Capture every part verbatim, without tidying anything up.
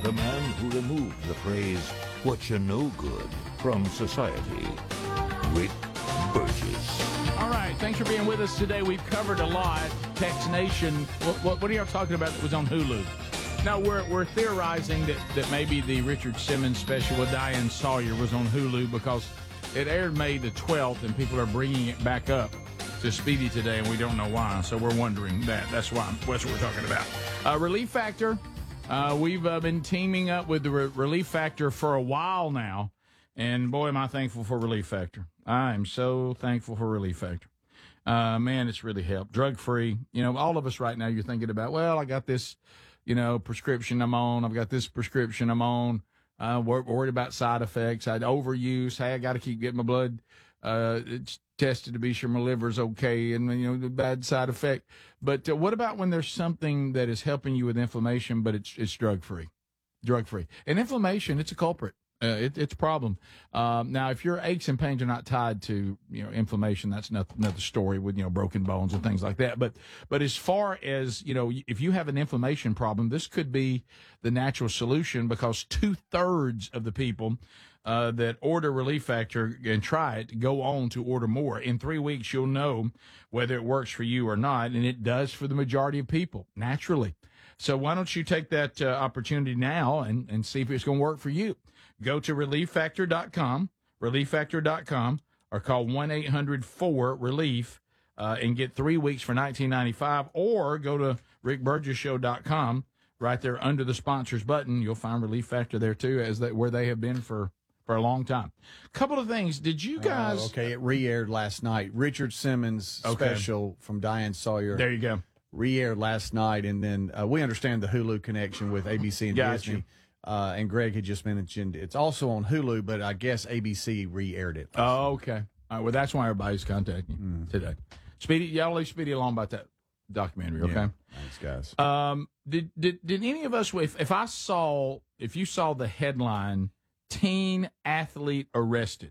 the man who removed the phrase, "what you know good," from society, Rick Burgess. All right, thanks for being with us today. We've covered a lot. Tex Nation, what, what, what are y'all talking about that was on Hulu? Now, we're, we're theorizing that, that maybe the Richard Simmons special with Diane Sawyer was on Hulu because it aired May the twelfth, and people are bringing it back up to Speedy today, and we don't know why, so we're wondering that. That's why that's what we're talking about. Uh, Relief Factor, uh, we've uh, been teaming up with the Re- Relief Factor for a while now, and boy, am I thankful for Relief Factor. I am so thankful for Relief Factor. Uh, man, it's really helped. Drug-free. You know, all of us right now, you're thinking about, well, I got this, you know, prescription I'm on. I've got this prescription I'm on. Uh, wor- worried about side effects. I'd overuse. Hey, I got to keep getting my blood uh, it's tested to be sure my liver's okay, and, you know, the bad side effect. But uh, what about when there's something that is helping you with inflammation, but it's it's drug-free? Drug-free. And inflammation, it's a culprit. Uh, it, it's a problem. Um, now, if your aches and pains are not tied to, you know, inflammation, that's not, another story with, you know, broken bones and things like that. But, but as far as, you know, if you have an inflammation problem, this could be the natural solution, because two thirds of the people, uh, that order Relief Factor and try it go on to order more. In three weeks, you'll know whether it works for you or not. And it does for the majority of people, naturally. So why don't you take that uh, opportunity now and, and see if it's going to work for you? Go to relief factor dot com, relief factor dot com, or call one eight hundred four relief uh, and get three weeks for nineteen ninety-five, or go to rick burgess show dot com. Right there under the sponsors button, you'll find Relief Factor there too, as they, where they have been for, for a long time. Couple of things. Did you guys? Uh, okay, it re-aired last night. Richard Simmons Okay. special from Diane Sawyer. There you go. Re-aired last night, and then uh, we understand the Hulu connection with A B C and Got Disney. you. Uh, and Greg had just mentioned it's also on Hulu, but I guess A B C re-aired it. Oh, okay. All right, well, that's why everybody's contacting you Mm. today. Speedy, y'all leave Speedy along about that documentary, okay? Yeah. Thanks, guys. Um, did, did, did any of us, if, if I saw, if you saw the headline, teen athlete arrested.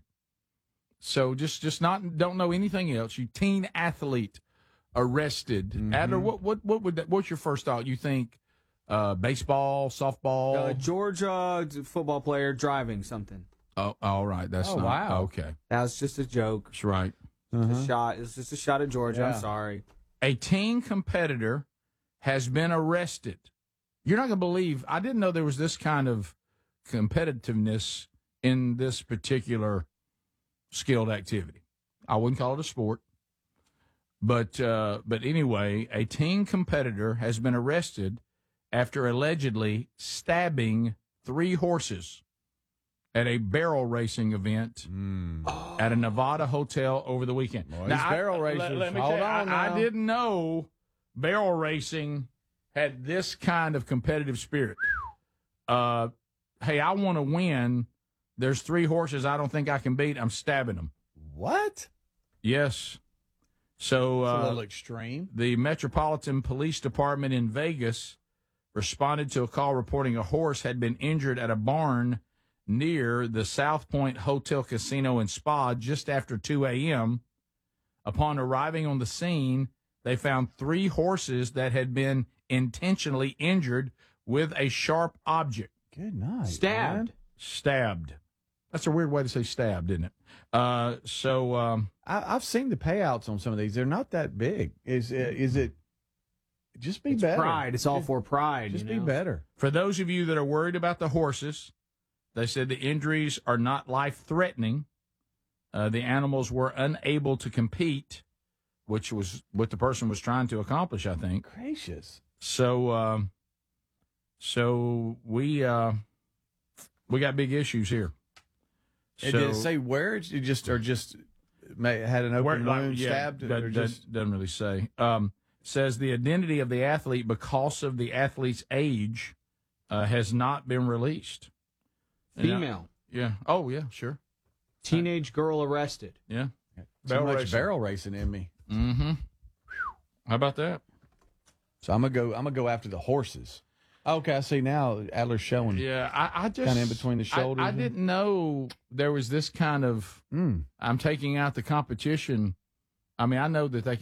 So just, just not, don't know anything else. You teen athlete arrested. Mm-hmm. Adler, what, what, what would that, what's your first thought? You think, uh, baseball, softball? Uh, Georgia football player driving something. Oh, all right. That's Oh, not, wow. okay. That was just a joke. That's right. A shot. It's just a shot at Georgia. Yeah. I'm sorry. A teen competitor has been arrested. You're not going to believe, I didn't know there was this kind of competitiveness in this particular skilled activity. I wouldn't call it a sport. But, uh, but anyway, a teen competitor has been arrested after allegedly stabbing three horses at a barrel racing event at a Nevada hotel over the weekend. Boy, these barrel racers, Let, let me hold tell you, on I, now. I didn't know barrel racing had this kind of competitive spirit. Uh, hey, I want to win. There's three horses I don't think I can beat. I'm stabbing them. What? Yes. So It's a uh, little extreme. the Metropolitan Police Department in Vegas responded to a call reporting a horse had been injured at a barn near the South Point Hotel Casino and Spa just after two a.m. Upon arriving on the scene, they found three horses that had been intentionally injured with a sharp object. Good night. Stabbed. man. Stabbed. That's a weird way to say stabbed, isn't it? Uh, so, um, I, I've seen the payouts on some of these. They're not that big. Is is it? Just be It's better. pride. It's all Just- for pride. Just you be know? better. for those of you that are worried about the horses, they said the injuries are not life-threatening. Uh, the animals were unable to compete, which was what the person was trying to accomplish, I think. Gracious. So, um, so we uh, we got big issues here. And did it say where? It just or just may, had an open Where- wound, like, yeah, stabbed, that- or that just doesn't really say. Um, says the identity of the athlete because of the athlete's age uh, has not been released. And, uh, Female. yeah. Oh, yeah. Sure. Teenage girl arrested. Yeah. too Barrel much racing. barrel racing in me. Mm-hmm. How about that? So I'm gonna go. I'm gonna go after the horses. Okay, I see now. Adler's showing. Yeah, I, I just Kinda in between the shoulders I, I there? didn't know there was this kind of. Mm. I'm taking out the competition. I mean, I know that they